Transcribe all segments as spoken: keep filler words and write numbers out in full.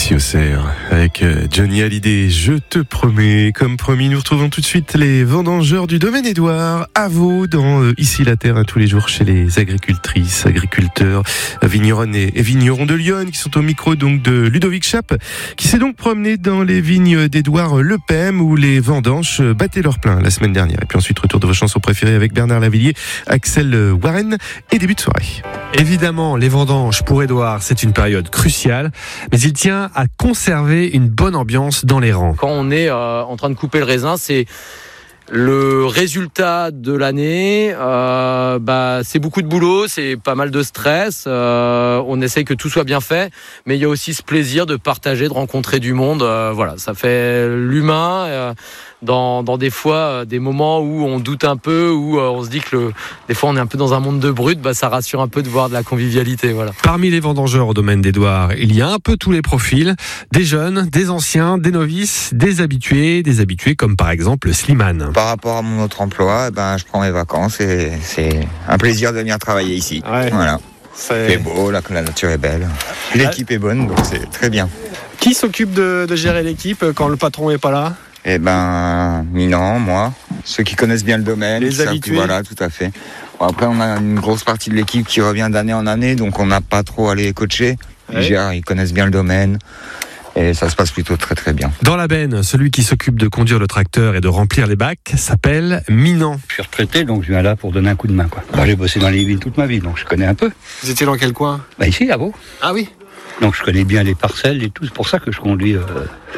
Ici au Cerf, avec Johnny Hallyday, je te promets. Comme promis, nous retrouvons tout de suite les vendangeurs du domaine Édouard à Vaud, dans euh, Ici la Terre, hein, tous les jours chez les agricultrices, agriculteurs, vigneronnes et, et vignerons de Lyon, qui sont au micro donc de Ludovic Chape, qui s'est donc promené dans les vignes d'Édouard Le Pem, où les vendanges battaient leur plein la semaine dernière. Et puis ensuite, retour de vos chansons préférées avec Bernard Lavillier, Axel Warren et début de soirée. Évidemment, les vendanges pour Édouard, c'est une période cruciale, mais il tient à conserver une bonne ambiance dans les rangs. Quand on est euh, en train de couper le raisin, c'est le résultat de l'année. Euh, bah, c'est beaucoup de boulot, c'est pas mal de stress. Euh, on essaye que tout soit bien fait, mais il y a aussi ce plaisir de partager, de rencontrer du monde. Euh, voilà, ça fait l'humain. Euh, Dans, dans des fois, euh, des moments où on doute un peu, où euh, on se dit que le, des fois on est un peu dans un monde de brut, bah, ça rassure un peu de voir de la convivialité. Voilà. Parmi les vendangeurs au domaine d'Édouard, il y a un peu tous les profils, des jeunes, des anciens, des novices, des habitués, des habitués comme par exemple Slimane. Par rapport à mon autre emploi, eh ben, je prends mes vacances et c'est un plaisir de venir travailler ici. Ouais. Voilà. C'est... C'est beau, la, la nature est belle, l'équipe est bonne, donc c'est très bien. Qui s'occupe de, de gérer l'équipe quand le patron n'est pas là ? Eh ben, Minan, moi, ceux qui connaissent bien le domaine. Les habitués. Voilà, tout à fait. Bon, après, on a une grosse partie de l'équipe qui revient d'année en année, donc on n'a pas trop à les coacher. Ils Ouais. gèrent, ils connaissent bien le domaine. Et ça se passe plutôt très très bien. Dans la benne, celui qui s'occupe de conduire le tracteur et de remplir les bacs s'appelle Minan. Je suis retraité, donc je viens là pour donner un coup de main, quoi. Moi, j'ai bossé dans les villes toute ma vie, donc je connais un peu. Vous étiez dans quel coin ? Bah ici, à Vaud. Ah oui. Donc je connais bien les parcelles et tout. C'est pour ça que je conduis. Euh,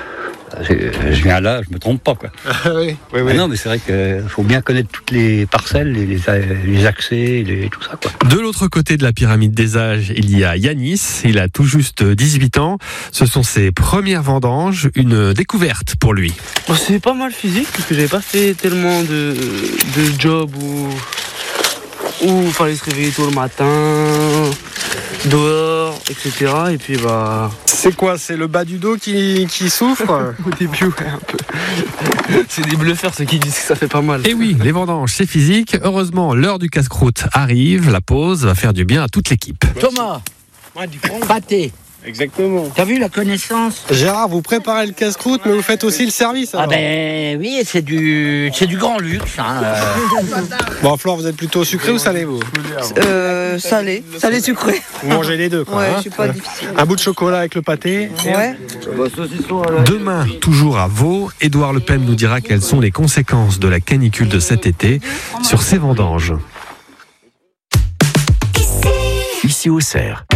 je viens là, je me trompe pas, quoi. Ah oui, oui, oui. Ah non, mais c'est vrai qu'il faut bien connaître toutes les parcelles, les, les, les accès, les, tout ça, quoi. De l'autre côté de la pyramide des âges, il y a Yanis. Il a tout juste dix-huit ans. Ce sont ses premières vendanges, une découverte pour lui. Bon, c'est pas mal physique parce que j'avais pas fait tellement de, de job où où il fallait se réveiller tôt le matin, dehors, et cetera. Et puis bah. C'est quoi ? C'est le bas du dos qui, qui souffre ? Au début, ouais, un peu. C'est des bluffeurs ceux qui disent que ça fait pas mal. Et oui, les vendanges, c'est physique. Heureusement, l'heure du casse-croûte arrive. La pause va faire du bien à toute l'équipe. Thomas, pâté. Exactement. T'as vu la connaissance? Gérard, vous préparez le casse-croûte, mais vous faites aussi le service. Ah ben oui, c'est du, c'est du grand luxe. Hein, euh. Bon, Flore, vous êtes plutôt sucré ou salé, vous ? Euh, salé, salé sucré. Vous mangez les deux, quoi. Ouais, hein je suis pas difficile. Un bout de chocolat avec le pâté. Ouais. Demain, toujours à Vaud, Édouard Le Pem nous dira quelles sont les conséquences de la canicule de cet été sur ses vendanges. Ici au Cerf.